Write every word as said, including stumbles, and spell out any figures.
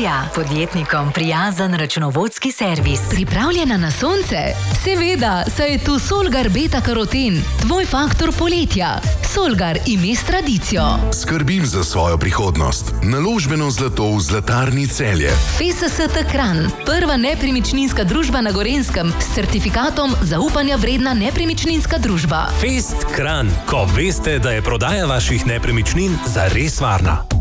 Ilirija, podjetnikom prijazen računovodski servis. Pripravljena na sonce? Seveda, saj je tu Solgar Beta Karoten, tvoj faktor poletja. Solgar, ime s tradicijo. Skrbim za svojo prihodnost. Naložbeno zlato v Zlatarni Celje. F S S T Kranj, prva nepremičninska družba na Gorenjskem s certifikatom zaupanja vredna nepremičninska družba. Fest Kranj, ko veste, da je prodaja vaših nepremičnin zares varna.